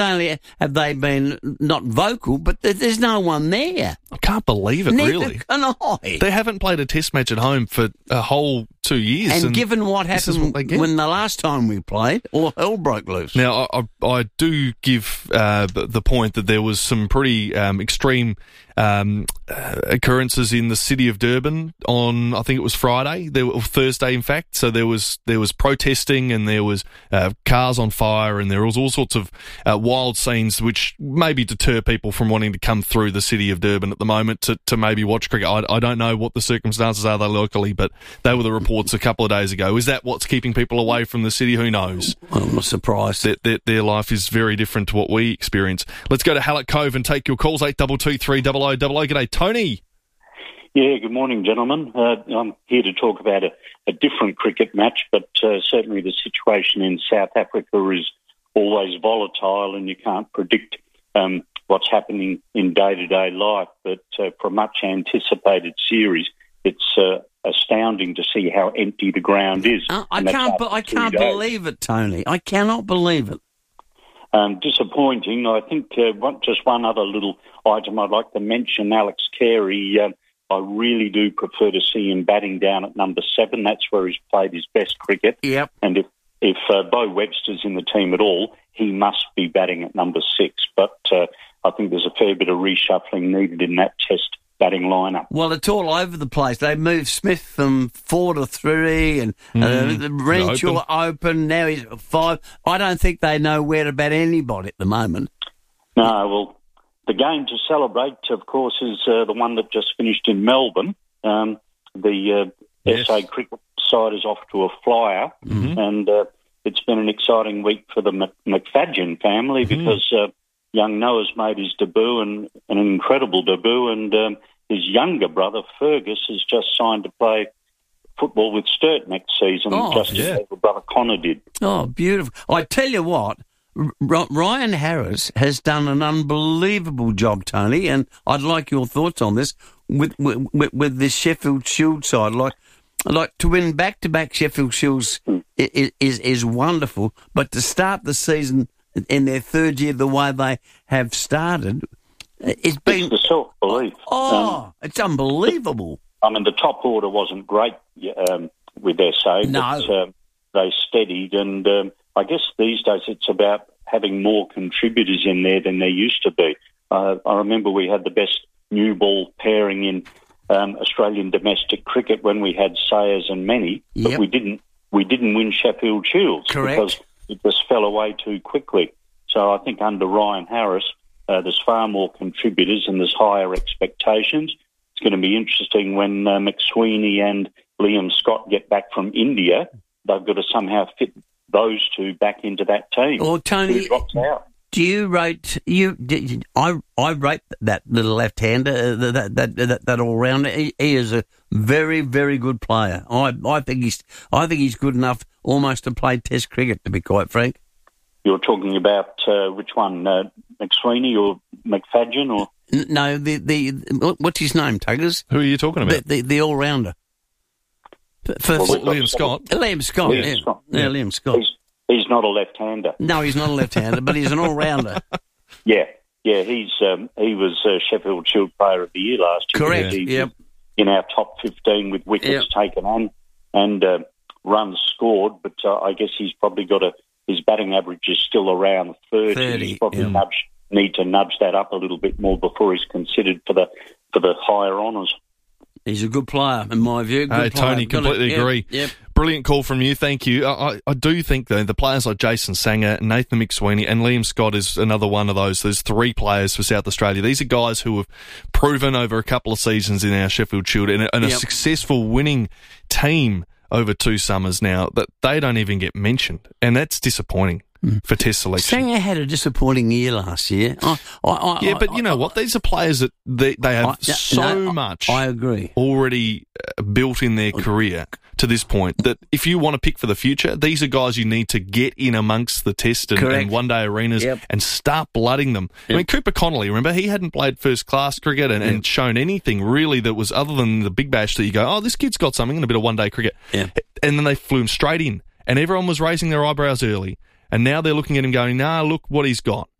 only have they been not vocal, but there's no one there. I can't believe it, Neither really. can I. They haven't played a test match at home for a whole 2 years. And given what this is happened what they get. when the last time we played, all hell broke loose. Now, I do give the point that there was some pretty extreme occurrences in the city of Durban on, I think it was Friday, or Thursday, in fact. So there was protesting, and there was cars on fire, and there was all sorts of wild scenes which maybe deter people from wanting to come through the city of Durban at the moment to maybe watch cricket. I don't know what the circumstances are there locally, but they were the reports a couple of days ago. Is that what's keeping people away from the city? Who knows? I'm not surprised. Their life is very different to what we experience. Let's go to Hallett Cove and take your calls, 8223 0000. G'day, Tony. Yeah, good morning, gentlemen. I'm here to talk about a different cricket match, but certainly the situation in South Africa is always volatile, and you can't predict what's happening in day-to-day life. But for a much-anticipated series, it's astounding to see how empty the ground is. I can't believe it, Tony. I cannot believe it. Disappointing. I think just one other little item I'd like to mention, Alex Carey. I really do prefer to see him batting down at number 7. That's where he's played his best cricket. Yep. And if Bo Webster's in the team at all, he must be batting at number 6. But I think there's a fair bit of reshuffling needed in that test batting lineup. Well, it's all over the place. They moved Smith from 4 to 3, and Renshaw open. Now he's at 5. I don't think they know where to bat anybody at the moment. No, well, the game to celebrate, of course, is the one that just finished in Melbourne. The SA cricket side is off to a flyer, and it's been an exciting week for the McFadden family because young Noah's made his debut, and an incredible debut, and his younger brother, Fergus, has just signed to play football with Sturt next season, as his brother Connor did. Oh, beautiful. I tell you what, Ryan Harris has done an unbelievable job, Tony, and I'd like your thoughts on this with this Sheffield Shield side. Like to win back-to-back Sheffield Shields is wonderful, but to start the season in their third year the way they have started, it's been... It's the self-belief. It's unbelievable. I mean, the top order wasn't great with SA, but they steadied, and I guess these days it's about having more contributors in there than there used to be. I remember we had the best new ball pairing in Australian domestic cricket when we had Sayers and Many, but we didn't win Sheffield Shields. Correct. Because it just fell away too quickly. So I think under Ryan Harris, there's far more contributors and there's higher expectations. It's going to be interesting when McSweeney and Liam Scott get back from India. They've got to somehow fit those two back into that team. Or Tony, who drops out? do you rate I rate that little left-hander, that all-rounder. He is a very, very good player. I think he's good enough almost to play Test cricket, to be quite frank. You're talking about which one, McSweeney or McFadden or? No, the what's his name, Tuggers? Who are you talking about? The all-rounder. Liam Scott. Liam Scott. Yeah, Liam Scott. He's not a left-hander. No, he's not a left-hander, but he's an all-rounder. Yeah. He was Sheffield Shield Player of the Year last year. Correct. He's in our top 15 with wickets taken on and runs scored, but I guess he's probably got his batting average is still around 30. He's probably need to nudge that up a little bit more before he's considered for the higher honours. He's a good player, in my view. Good player. Tony, completely agree. Yep. Brilliant call from you. Thank you. I do think, though, the players like Jason Sanger, Nathan McSweeney, and Liam Scott is another one of those. There's three players for South Australia. These are guys who have proven over a couple of seasons in our Sheffield Shield and a successful winning team over 2 summers now that they don't even get mentioned. And that's disappointing. For Test selection. Sanger had a disappointing year last year. But you know what? These are players that they have much I agree. already built in their career to this point that if you want to pick for the future, these are guys you need to get in amongst the Test and one-day arenas and start blooding them. I mean, Cooper Connolly, remember, he hadn't played first-class cricket and shown anything really that was other than the Big Bash that you go, this kid's got something and a bit of one-day cricket. Yeah. And then they flew him straight in and everyone was raising their eyebrows early. And now they're looking at him going, look what he's got.